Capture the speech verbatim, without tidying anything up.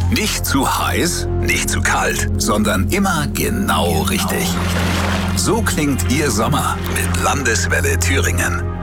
Nicht zu heiß, nicht zu kalt, sondern immer genau richtig. So klingt Ihr Sommer mit Landeswelle Thüringen.